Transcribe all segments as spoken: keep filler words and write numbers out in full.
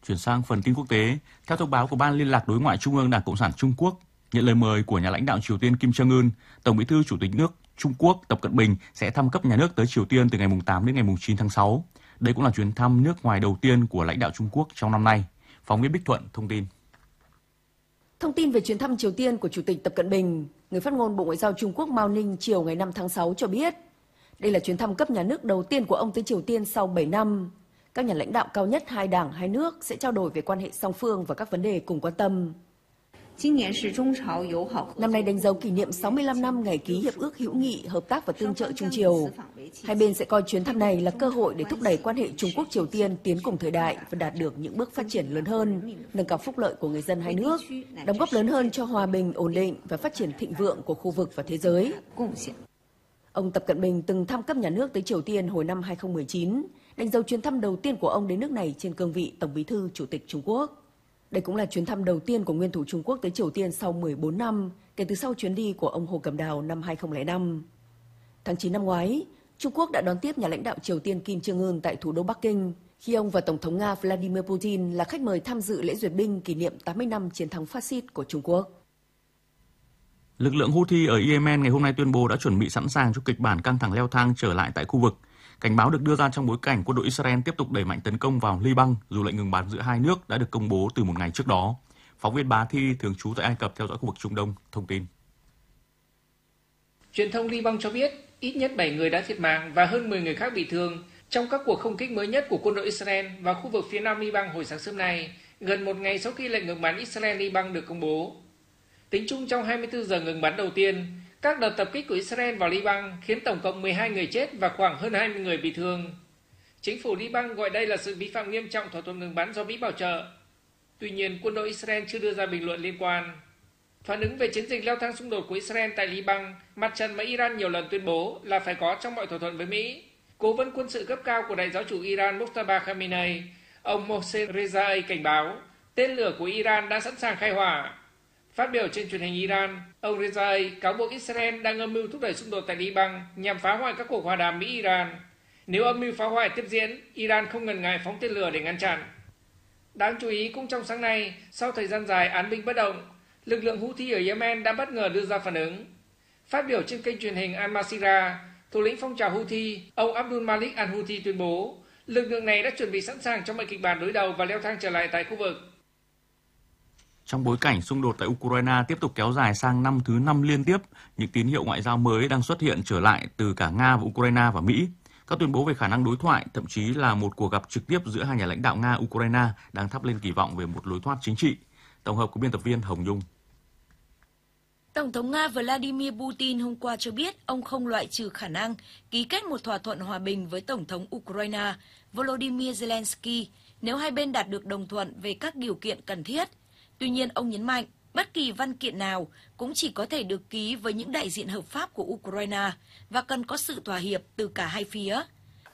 Chuyển sang phần tin quốc tế, theo thông báo của Ban Liên lạc Đối ngoại Trung ương Đảng Cộng sản Trung Quốc, nhận lời mời của nhà lãnh đạo Triều Tiên Kim Jong Un, Tổng Bí thư Chủ tịch nước Trung Quốc Tập Cận Bình sẽ thăm cấp nhà nước tới Triều Tiên từ ngày tám đến ngày chín tháng sáu. Đây cũng là chuyến thăm nước ngoài đầu tiên của lãnh đạo Trung Quốc trong năm nay. Phóng viên Bích Thuận thông tin. Thông tin về chuyến thăm Triều Tiên của Chủ tịch Tập Cận Bình, người phát ngôn Bộ Ngoại giao Trung Quốc Mao Ninh chiều ngày năm tháng sáu cho biết, đây là chuyến thăm cấp nhà nước đầu tiên của ông tới Triều Tiên sau bảy năm. Các nhà lãnh đạo cao nhất hai đảng, hai nước sẽ trao đổi về quan hệ song phương và các vấn đề cùng quan tâm. Năm nay đánh dấu kỷ niệm sáu mươi lăm năm ngày ký Hiệp ước hữu nghị, hợp tác và tương trợ Trung Triều. Hai bên sẽ coi chuyến thăm này là cơ hội để thúc đẩy quan hệ Trung Quốc-Triều Tiên tiến cùng thời đại và đạt được những bước phát triển lớn hơn, nâng cao phúc lợi của người dân hai nước, đóng góp lớn hơn cho hòa bình, ổn định và phát triển thịnh vượng của khu vực và thế giới. Ông Tập Cận Bình từng thăm cấp nhà nước tới Triều Tiên hồi năm hai không một chín, đánh dấu chuyến thăm đầu tiên của ông đến nước này trên cương vị Tổng Bí thư Chủ tịch Trung Quốc. Đây cũng là chuyến thăm đầu tiên của nguyên thủ Trung Quốc tới Triều Tiên sau mười bốn năm, kể từ sau chuyến đi của ông Hồ Cẩm Đào năm hai không không năm. Tháng chín năm ngoái, Trung Quốc đã đón tiếp nhà lãnh đạo Triều Tiên Kim Jong Un tại thủ đô Bắc Kinh, khi ông và Tổng thống Nga Vladimir Putin là khách mời tham dự lễ duyệt binh kỷ niệm tám mươi năm chiến thắng phát xít của Trung Quốc. Lực lượng Houthi ở Yemen ngày hôm nay tuyên bố đã chuẩn bị sẵn sàng cho kịch bản căng thẳng leo thang trở lại tại khu vực. Cảnh báo được đưa ra trong bối cảnh quân đội Israel tiếp tục đẩy mạnh tấn công vào Liban dù lệnh ngừng bắn giữa hai nước đã được công bố từ một ngày trước đó. Phóng viên Bá Thi thường trú tại Ai Cập theo dõi khu vực Trung Đông thông tin. Truyền thông Liban cho biết ít nhất bảy người đã thiệt mạng và hơn mười người khác bị thương trong các cuộc không kích mới nhất của quân đội Israel vào khu vực phía nam Liban hồi sáng sớm nay, gần một ngày sau khi lệnh ngừng bắn Israel-Liban được công bố. Tính chung trong hai mươi tư giờ ngừng bắn đầu tiên, các đợt tập kích của Israel vào Liban khiến tổng cộng mười hai người chết và khoảng hơn hai mươi người bị thương. Chính phủ Liban gọi đây là sự vi phạm nghiêm trọng thỏa thuận ngừng bắn do Mỹ bảo trợ. Tuy nhiên, quân đội Israel chưa đưa ra bình luận liên quan. Phản ứng về chiến dịch leo thang xung đột của Israel tại Liban, mặt trận mà Iran nhiều lần tuyên bố là phải có trong mọi thỏa thuận với Mỹ. Cố vấn quân sự cấp cao của Đại giáo chủ Iran Mojtaba Khamenei, ông Mohsen Rezai cảnh báo tên lửa của Iran đã sẵn sàng khai hỏa. Phát biểu trên truyền hình Iran, ông Rezai cáo buộc Israel đang âm mưu thúc đẩy xung đột tại Liban nhằm phá hoại các cuộc hòa đàm Mỹ-Iran. Nếu âm mưu phá hoại tiếp diễn, Iran không ngần ngại phóng tên lửa để ngăn chặn. Đáng chú ý cũng trong sáng nay, sau thời gian dài án binh bất động, lực lượng Houthi ở Yemen đã bất ngờ đưa ra phản ứng. Phát biểu trên kênh truyền hình Al Masirah, thủ lĩnh phong trào Houthi, ông Abdul Malik al-Houthi tuyên bố, lực lượng này đã chuẩn bị sẵn sàng cho mọi kịch bản đối đầu và leo thang trở lại tại khu vực. Trong bối cảnh xung đột tại Ukraine tiếp tục kéo dài sang năm thứ năm liên tiếp, những tín hiệu ngoại giao mới đang xuất hiện trở lại từ cả Nga và Ukraine và Mỹ. Các tuyên bố về khả năng đối thoại, thậm chí là một cuộc gặp trực tiếp giữa hai nhà lãnh đạo Nga-Ukraine đang thắp lên kỳ vọng về một lối thoát chính trị. Tổng hợp của biên tập viên Hồng Nhung. Tổng thống Nga Vladimir Putin hôm qua cho biết ông không loại trừ khả năng ký kết một thỏa thuận hòa bình với Tổng thống Ukraine Volodymyr Zelensky nếu hai bên đạt được đồng thuận về các điều kiện cần thiết. Tuy nhiên, ông nhấn mạnh bất kỳ văn kiện nào cũng chỉ có thể được ký với những đại diện hợp pháp của Ukraine và cần có sự thỏa hiệp từ cả hai phía.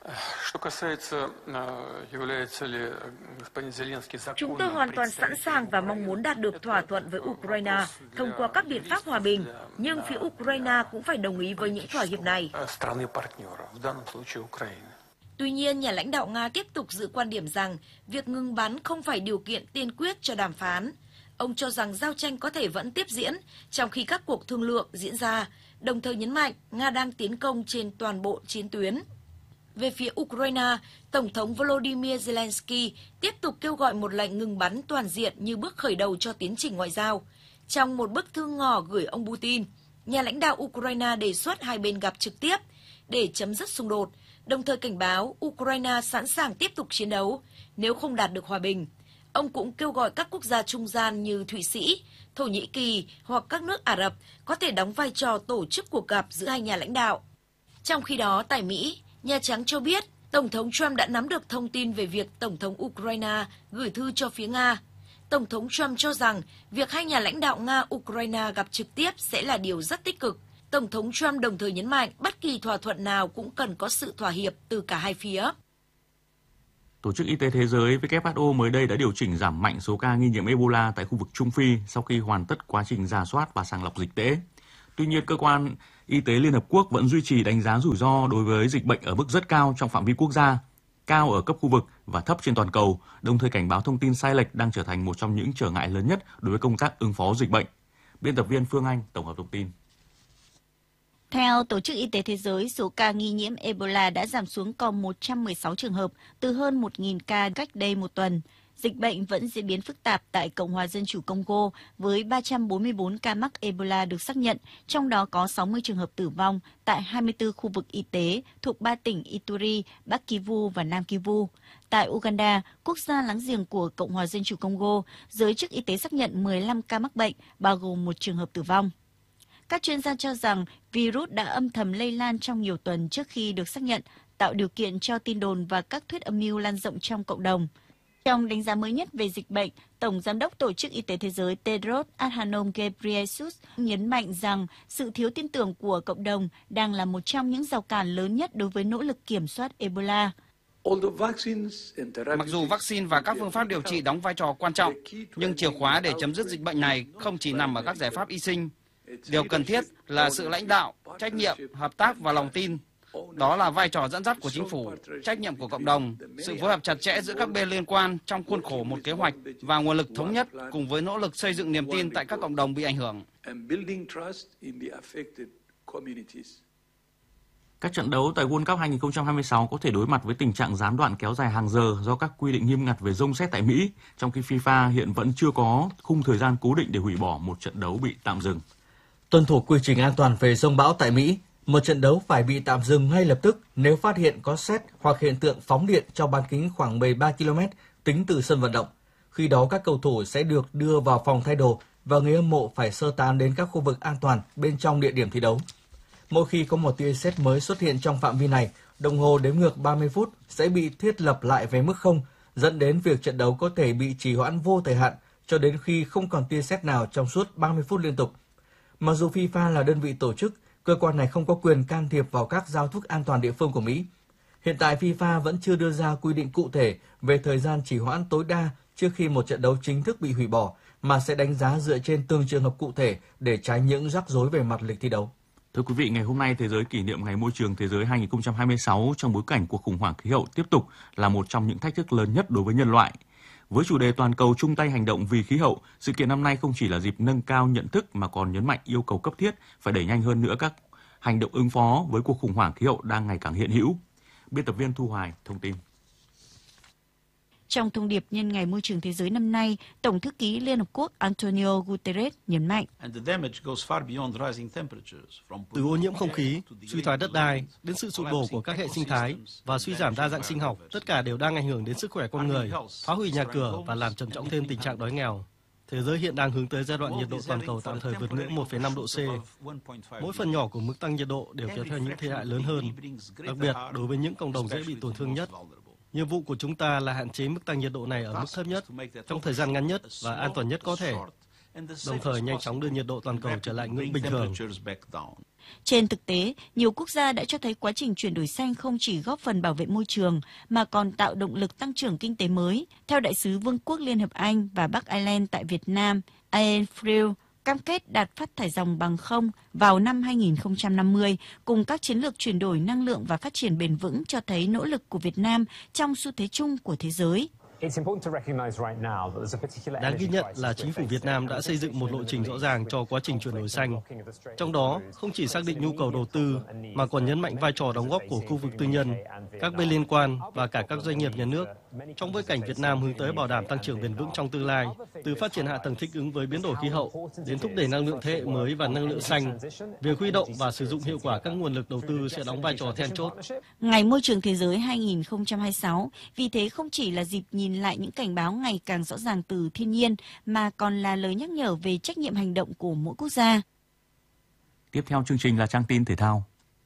Chúng tôi hoàn toàn sẵn sàng và mong muốn đạt được thỏa thuận với Ukraine thông qua các biện pháp hòa bình, nhưng phía Ukraine cũng phải đồng ý với những thỏa hiệp này. Tuy nhiên, nhà lãnh đạo Nga tiếp tục giữ quan điểm rằng việc ngừng bắn không phải điều kiện tiên quyết cho đàm phán. Ông cho rằng giao tranh có thể vẫn tiếp diễn trong khi các cuộc thương lượng diễn ra, đồng thời nhấn mạnh Nga đang tiến công trên toàn bộ chiến tuyến. Về phía Ukraine, Tổng thống Volodymyr Zelensky tiếp tục kêu gọi một lệnh ngừng bắn toàn diện như bước khởi đầu cho tiến trình ngoại giao. Trong một bức thư ngỏ gửi ông Putin, nhà lãnh đạo Ukraine đề xuất hai bên gặp trực tiếp để chấm dứt xung đột, đồng thời cảnh báo Ukraine sẵn sàng tiếp tục chiến đấu nếu không đạt được hòa bình. Ông cũng kêu gọi các quốc gia trung gian như Thụy Sĩ, Thổ Nhĩ Kỳ hoặc các nước Ả Rập có thể đóng vai trò tổ chức cuộc gặp giữa hai nhà lãnh đạo. Trong khi đó, tại Mỹ, Nhà Trắng cho biết Tổng thống Trump đã nắm được thông tin về việc Tổng thống Ukraine gửi thư cho phía Nga. Tổng thống Trump cho rằng việc hai nhà lãnh đạo Nga-Ukraine gặp trực tiếp sẽ là điều rất tích cực. Tổng thống Trump đồng thời nhấn mạnh bất kỳ thỏa thuận nào cũng cần có sự thỏa hiệp từ cả hai phía. Tổ chức Y tế Thế giới W H O mới đây đã điều chỉnh giảm mạnh số ca nghi nhiễm Ebola tại khu vực Trung Phi sau khi hoàn tất quá trình rà soát và sàng lọc dịch tễ. Tuy nhiên, cơ quan Y tế Liên Hợp Quốc vẫn duy trì đánh giá rủi ro đối với dịch bệnh ở mức rất cao trong phạm vi quốc gia. cao ở cấp khu vực và thấp trên toàn cầu, đồng thời cảnh báo thông tin sai lệch đang trở thành một trong những trở ngại lớn nhất đối với công tác ứng phó dịch bệnh. Biên tập viên Phương Anh tổng hợp thông tin. Theo Tổ chức Y tế Thế giới, số ca nghi nhiễm Ebola đã giảm xuống còn một trăm mười sáu trường hợp, từ hơn một nghìn ca cách đây một tuần. Dịch bệnh vẫn diễn biến phức tạp tại Cộng hòa Dân chủ Congo với ba trăm bốn mươi tư ca mắc Ebola được xác nhận, trong đó có sáu mươi trường hợp tử vong tại hai mươi tư khu vực y tế thuộc ba tỉnh Ituri, Bắc Kivu và Nam Kivu. Tại Uganda, quốc gia láng giềng của Cộng hòa Dân chủ Congo, giới chức y tế xác nhận mười lăm ca mắc bệnh, bao gồm một trường hợp tử vong. Các chuyên gia cho rằng virus đã âm thầm lây lan trong nhiều tuần trước khi được xác nhận, tạo điều kiện cho tin đồn và các thuyết âm mưu lan rộng trong cộng đồng. Trong đánh giá mới nhất về dịch bệnh, Tổng Giám đốc Tổ chức Y tế Thế giới Tedros Adhanom Ghebreyesus nhấn mạnh rằng sự thiếu tin tưởng của cộng đồng đang là một trong những rào cản lớn nhất đối với nỗ lực kiểm soát Ebola. Mặc dù vaccine và các phương pháp điều trị đóng vai trò quan trọng, nhưng chìa khóa để chấm dứt dịch bệnh này không chỉ nằm ở các giải pháp y sinh. Điều cần thiết là sự lãnh đạo, trách nhiệm, hợp tác và lòng tin. Đó là vai trò dẫn dắt của chính phủ, trách nhiệm của cộng đồng, sự phối hợp chặt chẽ giữa các bên liên quan trong khuôn khổ một kế hoạch và nguồn lực thống nhất cùng với nỗ lực xây dựng niềm tin tại các cộng đồng bị ảnh hưởng. Các trận đấu tại World Cup hai không hai sáu có thể đối mặt với tình trạng gián đoạn kéo dài hàng giờ do các quy định nghiêm ngặt về rông sét tại Mỹ, trong khi FIFA hiện vẫn chưa có khung thời gian cố định để hủy bỏ một trận đấu bị tạm dừng. Tuân thủ quy trình an toàn về giông bão tại Mỹ, một trận đấu phải bị tạm dừng ngay lập tức nếu phát hiện có sét hoặc hiện tượng phóng điện trong bán kính khoảng mười ba ki lô mét tính từ sân vận động. Khi đó các cầu thủ sẽ được đưa vào phòng thay đồ và người hâm mộ phải sơ tán đến các khu vực an toàn bên trong địa điểm thi đấu. Mỗi khi có một tia sét mới xuất hiện trong phạm vi này, đồng hồ đếm ngược ba mươi phút sẽ bị thiết lập lại về mức không, dẫn đến việc trận đấu có thể bị trì hoãn vô thời hạn cho đến khi không còn tia sét nào trong suốt ba mươi phút liên tục. Mặc dù FIFA là đơn vị tổ chức, cơ quan này không có quyền can thiệp vào các giao thức an toàn địa phương của Mỹ. Hiện tại FIFA vẫn chưa đưa ra quy định cụ thể về thời gian trì hoãn tối đa trước khi một trận đấu chính thức bị hủy bỏ, mà sẽ đánh giá dựa trên từng trường hợp cụ thể để tránh những rắc rối về mặt lịch thi đấu. Thưa quý vị, ngày hôm nay thế giới kỷ niệm Ngày Môi trường Thế giới hai không hai sáu trong bối cảnh cuộc khủng hoảng khí hậu tiếp tục là một trong những thách thức lớn nhất đối với nhân loại. Với chủ đề toàn cầu chung tay hành động vì khí hậu, sự kiện năm nay không chỉ là dịp nâng cao nhận thức mà còn nhấn mạnh yêu cầu cấp thiết phải đẩy nhanh hơn nữa các hành động ứng phó với cuộc khủng hoảng khí hậu đang ngày càng hiện hữu. Biên tập viên Thu Hoài thông tin. Trong thông điệp nhân Ngày Môi trường Thế giới năm nay, Tổng thư ký Liên Hợp Quốc Antonio Guterres nhấn mạnh. Từ ô nhiễm không khí, suy thoái đất đai, đến sự sụp đổ của các hệ sinh thái và suy giảm đa dạng sinh học, tất cả đều đang ảnh hưởng đến sức khỏe con người, phá hủy nhà cửa và làm trầm trọng thêm tình trạng đói nghèo. Thế giới hiện đang hướng tới giai đoạn nhiệt độ toàn cầu tạm thời vượt ngưỡng một phẩy năm độ C. Mỗi phần nhỏ của mức tăng nhiệt độ đều kéo theo những thiệt hại lớn hơn, đặc biệt đối với những cộng đồng dễ bị tổn thương nhất. Nhiệm vụ của chúng ta là hạn chế mức tăng nhiệt độ này ở mức thấp nhất, trong thời gian ngắn nhất và an toàn nhất có thể, đồng thời nhanh chóng đưa nhiệt độ toàn cầu trở lại ngưỡng bình thường. Trên thực tế, nhiều quốc gia đã cho thấy quá trình chuyển đổi xanh không chỉ góp phần bảo vệ môi trường, mà còn tạo động lực tăng trưởng kinh tế mới. Theo Đại sứ Vương quốc Liên hợp Anh và Bắc Ireland tại Việt Nam, Ian Frew, cam kết đạt phát thải ròng bằng không vào năm hai không năm mươi, cùng các chiến lược chuyển đổi năng lượng và phát triển bền vững cho thấy nỗ lực của Việt Nam trong xu thế chung của thế giới. Đáng ghi nhận là chính phủ Việt Nam đã xây dựng một lộ trình rõ ràng cho quá trình chuyển đổi xanh. Trong đó, không chỉ xác định nhu cầu đầu tư, mà còn nhấn mạnh vai trò đóng góp của khu vực tư nhân, các bên liên quan và cả các doanh nghiệp nhà nước. Trong bối cảnh Việt Nam hướng tới bảo đảm tăng trưởng bền vững trong tương lai, từ phát triển hạ tầng thích ứng với biến đổi khí hậu, đến thúc đẩy năng lượng thế hệ mới và năng lượng xanh, việc huy động và sử dụng hiệu quả các nguồn lực đầu tư sẽ đóng vai trò then chốt. Ngày Môi trường Thế giới hai không hai sáu vì thế không chỉ là dịp nhìn lại những cảnh báo ngày càng rõ ràng từ thiên nhiên, mà còn là lời nhắc nhở về trách nhiệm hành động của mỗi quốc gia. Tiếp theo chương trình là trang tin thể thao.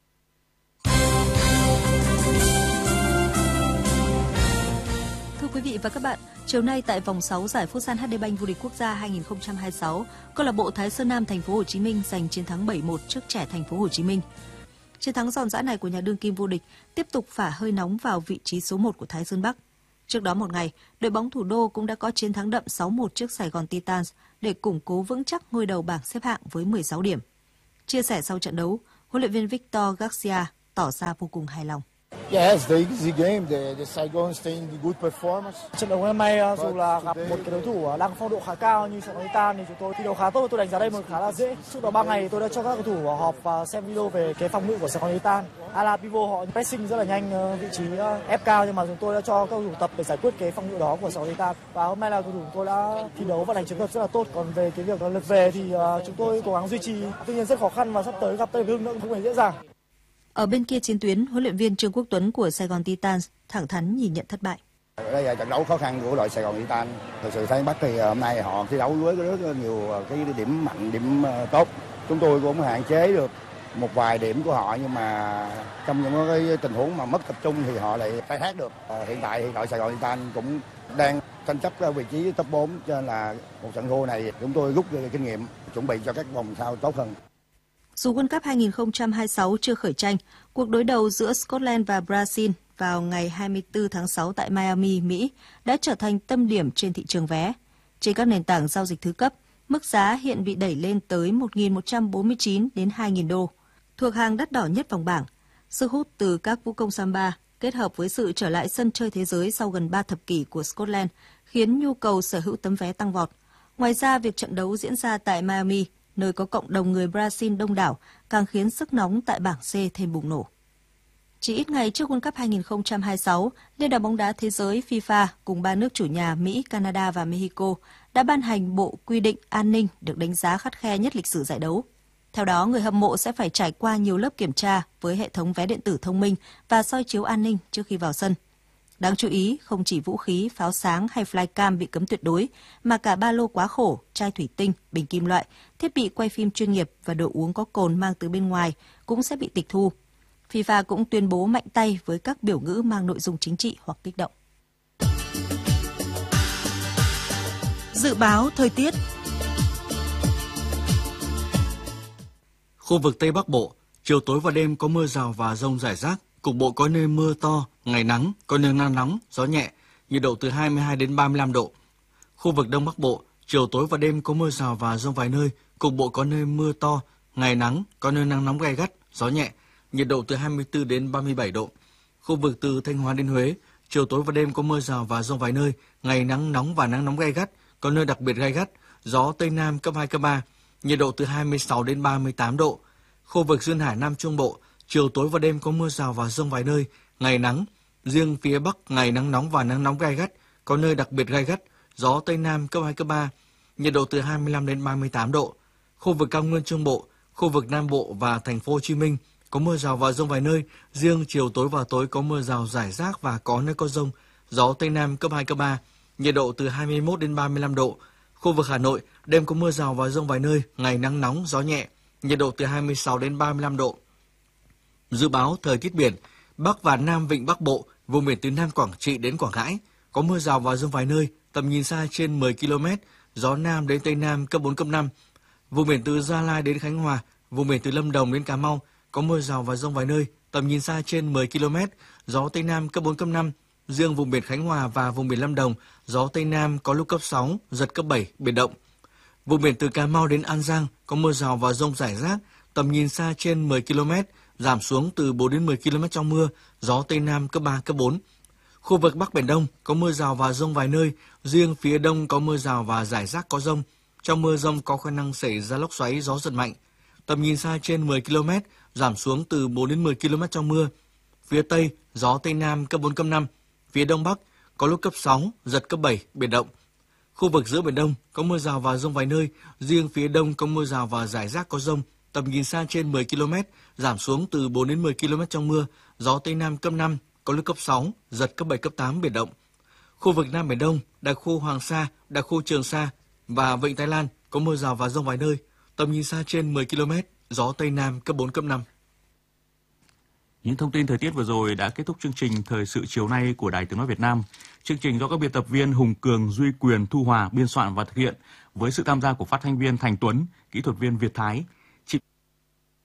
Thưa quý vị và các bạn, chiều nay tại vòng sáu giải Futsal hát đê Bank vô địch quốc gia hai không hai sáu, câu lạc bộ Thái Sơn Nam Thành phố Hồ Chí Minh giành chiến thắng bảy một trước Trẻ Thành phố Hồ Chí Minh. Chiến thắng giòn giã này của nhà đương kim vô địch tiếp tục phả hơi nóng vào vị trí số một của Thái Sơn Bắc. Trước đó một ngày, đội bóng thủ đô cũng đã có chiến thắng đậm sáu một trước Sài Gòn Titans để củng cố vững chắc ngôi đầu bảng xếp hạng với mười sáu điểm. Chia sẻ sau trận đấu, huấn luyện viên Victor Garcia tỏ ra vô cùng hài lòng. Trận đấu năm nay dù là gặp một cái đối thủ đang phong độ khá cao như Sài Gòn Titan thì chúng tôi thi đấu khá tốt, tôi đánh giá đây một khá là dễ. Trước đó ba ngày tôi đã cho các cầu thủ họp và xem video về cái phòng ngự của Sài Gòn Titan. Ala pivot họ pressing rất là nhanh, vị trí ép cao, nhưng mà chúng tôi đã cho các cầu thủ tập để giải quyết cái phòng ngự đó của Sài Gòn Titan. Và hôm nay là cầu thủ tôi đã thi đấu và đánh chiến thuật rất là tốt. Còn về cái việc lượt về thì chúng tôi cố gắng duy trì, tuy nhiên rất khó khăn và sắp tới gặp Tây Hưng nữa cũng không hề dễ dàng. Ở bên kia chiến tuyến, huấn luyện viên Trương Quốc Tuấn của Sài Gòn Titans thẳng thắn nhìn nhận thất bại. Đây là trận đấu khó khăn của đội Sài Gòn Titan. Thực sự thấy Bắc thì hôm nay họ thi đấu với rất nhiều cái điểm mạnh, điểm tốt. Chúng tôi cũng hạn chế được một vài điểm của họ, nhưng mà trong những cái tình huống mà mất tập trung thì họ lại khai thác được. Hiện tại thì đội Sài Gòn Titan cũng đang tranh chấp vị trí top bốn, cho nên là một trận thua này chúng tôi rút được kinh nghiệm, chuẩn bị cho các vòng sau tốt hơn. Dù World Cup hai không hai sáu chưa khởi tranh, cuộc đối đầu giữa Scotland và Brazil vào ngày hai mươi tư tháng sáu tại Miami, Mỹ đã trở thành tâm điểm trên thị trường vé. Trên các nền tảng giao dịch thứ cấp, mức giá hiện bị đẩy lên tới một nghìn một trăm bốn mươi chín đến hai nghìn đô, thuộc hàng đắt đỏ nhất vòng bảng. Sức hút từ các vũ công samba kết hợp với sự trở lại sân chơi thế giới sau gần ba thập kỷ của Scotland khiến nhu cầu sở hữu tấm vé tăng vọt. Ngoài ra, việc trận đấu diễn ra tại Miami, nơi có cộng đồng người Brazil đông đảo, càng khiến sức nóng tại bảng C thêm bùng nổ. Chỉ ít ngày trước World Cup hai không hai sáu, Liên đoàn bóng đá thế giới FIFA cùng ba nước chủ nhà Mỹ, Canada và Mexico đã ban hành bộ quy định an ninh được đánh giá khắt khe nhất lịch sử giải đấu. Theo đó, người hâm mộ sẽ phải trải qua nhiều lớp kiểm tra với hệ thống vé điện tử thông minh và soi chiếu an ninh trước khi vào sân. Đáng chú ý, không chỉ vũ khí, pháo sáng hay flycam bị cấm tuyệt đối, mà cả ba lô quá khổ, chai thủy tinh, bình kim loại, thiết bị quay phim chuyên nghiệp và đồ uống có cồn mang từ bên ngoài cũng sẽ bị tịch thu. FIFA cũng tuyên bố mạnh tay với các biểu ngữ mang nội dung chính trị hoặc kích động. Dự báo thời tiết. Khu vực Tây Bắc Bộ, chiều tối và đêm có mưa rào và dông rải rác, cục bộ có nơi mưa to, ngày nắng, có nơi nắng nóng, gió nhẹ, nhiệt độ từ hai mươi hai đến ba mươi lăm độ. Khu vực Đông Bắc Bộ, chiều tối và đêm có mưa rào và dông vài nơi, cục bộ có nơi mưa to, ngày nắng, có nơi nắng nóng gay gắt, gió nhẹ, nhiệt độ từ hai mươi tư đến ba mươi bảy độ. Khu vực từ Thanh Hóa đến Huế, chiều tối và đêm có mưa rào và dông vài nơi, ngày nắng nóng và nắng nóng gay gắt, có nơi đặc biệt gay gắt, gió Tây Nam cấp hai, cấp ba, nhiệt độ từ hai mươi sáu đến ba mươi tám độ. Khu vực Duyên Hải Nam Trung Bộ, chiều tối và đêm có mưa rào và dông vài nơi, ngày nắng, riêng phía Bắc ngày nắng nóng và nắng nóng gay gắt, có nơi đặc biệt gay gắt, gió Tây Nam cấp hai, cấp ba, nhiệt độ từ hai mươi lăm đến ba mươi tám độ. Khu vực Cao Nguyên Trung Bộ, khu vực Nam Bộ và thành phố Hồ Chí Minh có mưa rào và dông vài nơi, riêng chiều tối và tối có mưa rào rải rác và có nơi có dông, gió Tây Nam cấp hai, cấp ba, nhiệt độ từ hai mươi mốt đến ba mươi lăm độ. Khu vực Hà Nội, đêm có mưa rào và dông vài nơi, ngày nắng nóng, gió nhẹ, nhiệt độ từ hai mươi sáu đến ba mươi lăm độ. Dự báo thời tiết biển, Bắc và Nam Vịnh Bắc Bộ, vùng biển từ Nam Quảng Trị đến Quảng Ngãi, có mưa rào và dông vài nơi, tầm nhìn xa trên mười ki lô mét, gió Nam đến Tây Nam cấp bốn, cấp năm. Vùng biển từ Gia Lai đến Khánh Hòa, vùng biển từ Lâm Đồng đến Cà Mau, có mưa rào và dông vài nơi, tầm nhìn xa trên mười ki lô mét, gió Tây Nam cấp bốn, cấp năm. Riêng vùng biển Khánh Hòa và vùng biển Lâm Đồng, gió Tây Nam có lúc cấp sáu, giật cấp bảy, biển động. Vùng biển từ Cà Mau đến An Giang có mưa rào và dông rải rác, tầm nhìn xa trên mười ki lô mét, giảm xuống từ bốn đến mười ki lô mét trong mưa, gió Tây Nam cấp ba, cấp bốn. Khu vực Bắc Biển Đông có mưa rào và dông vài nơi, riêng phía Đông có mưa rào và rải rác có dông. Trong mưa dông có khả năng xảy ra lốc xoáy, gió giật mạnh. Tầm nhìn xa trên mười ki lô mét, giảm xuống từ bốn đến mười ki lô mét trong mưa. Phía Tây, gió Tây Nam cấp bốn, cấp năm. Phía Đông Bắc có lúc cấp sáu, giật cấp bảy, biển động. Khu vực giữa Biển Đông có mưa rào và dông vài nơi, riêng phía Đông có mưa rào và rải rác có dông. Tầm nhìn xa trên mười ki lô mét, giảm xuống từ bốn đến mười ki lô mét trong mưa, gió Tây Nam cấp năm, có lúc cấp sáu, giật cấp bảy, cấp tám, biển động. Khu vực Nam Biển Đông, đặc khu Hoàng Sa, đặc khu Trường Sa và Vịnh Thái Lan có mưa rào và dông vài nơi, tầm nhìn xa trên mười ki lô mét, gió Tây Nam cấp bốn, cấp năm. Những thông tin thời tiết vừa rồi đã kết thúc chương trình Thời sự chiều nay của Đài Tiếng nói Việt Nam. Chương trình do các biên tập viên Hùng Cường, Duy Quyền, Thu Hòa biên soạn và thực hiện với sự tham gia của phát thanh viên Thành Tuấn, kỹ thuật viên Việt Thái.